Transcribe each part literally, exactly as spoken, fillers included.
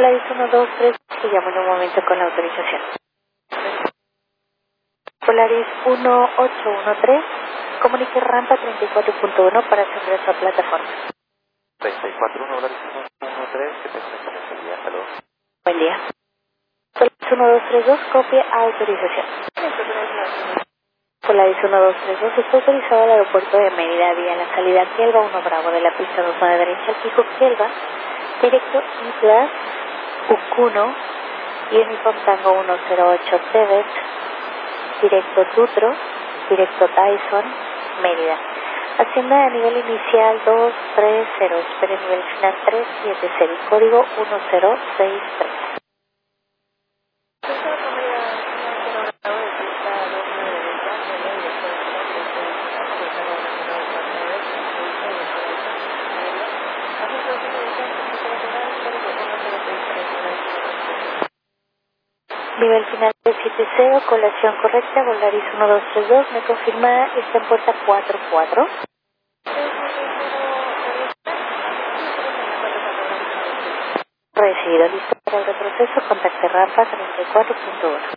Polaris uno dos tres, te llamo en un momento con la autorización. Polaris uno ocho uno tres, comunique rampa treinta y cuatro punto uno para su ingreso a plataforma. treinta y cuatro uno, Polaris uno uno tres, que te excelente día, hasta luego. Buen día. Polaris uno dos tres dos, copia autorización. Polaris uno dos tres dos está autorizado al aeropuerto de Mérida vía la salida Kielva uno Bravo de la pista dos nueve derecha al fijo Kielva, directo Islas, Ucuno, Uniform Tango uno cero ocho Tebet, directo Tutro, directo Tyson, Mérida. Hacienda a nivel inicial dos tres cero, espere nivel final tres siete cero, código uno cero seis tres. Nivel final de siete cero, colación correcta, Volaris uno dos tres dos, me confirma, está en puerta cuatro cuatro. Recibido, listo para el retroceso, contacte rampa treinta y cuatro punto uno.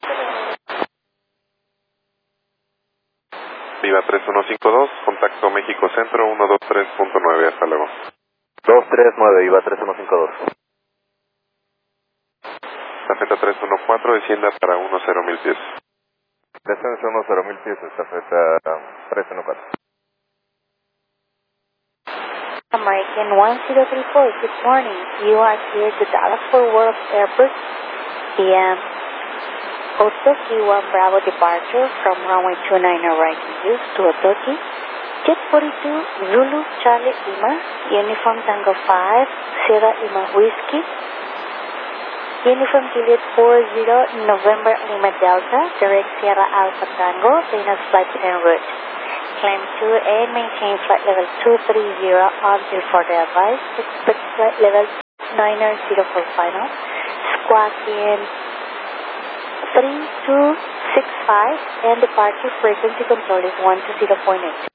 Viva tres uno cinco dos, contacto México Centro uno dos tres punto nueve, hasta luego. dos tres nueve, Viva tres uno cinco dos. Tafeta tres uno cuatro, descienda para uno cero mil pies. Descenso uno cero mil pies, Tafeta tres uno cuatro. American one zero three four, good morning. You are here to Dallas Fort Worth Airport via Otoki one Bravo departure from runway two nine arriving use to Otoki. Jet forty-two, Zulu Charlie Lima, Uniform Tango five, Sierra Lima Whiskey, Uniform Juliet four zero, November Lima Delta, direct Sierra Alpha Tango, Dana's flight en route. Climb to and maintain flight level two three zero until further advice. Expect flight level nine zero for final. Squawk in three two six five and departure frequency control is one two zero point eight.